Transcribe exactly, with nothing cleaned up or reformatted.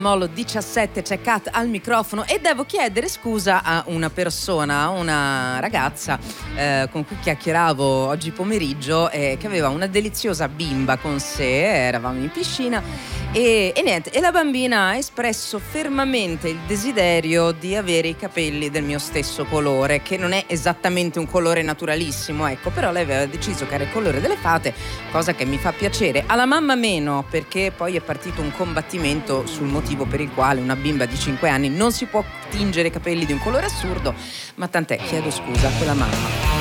Molo diciassette, c'è Kat al microfono e devo chiedere scusa a una persona, una ragazza eh, con cui chiacchieravo oggi pomeriggio, eh, che aveva una deliziosa bimba con sé. Eravamo in piscina e, e niente, e la bambina ha espresso fermamente il desiderio di avere i capelli del mio stesso colore, che non è esattamente un colore naturalissimo, ecco, però lei aveva deciso che era il colore delle fate, cosa che mi fa piacere. Alla mamma meno, perché poi è partito un combattimento sul motivo per il quale una bimba di cinque anni non si può tingere i capelli di un colore assurdo, ma tant'è, chiedo scusa a quella mamma.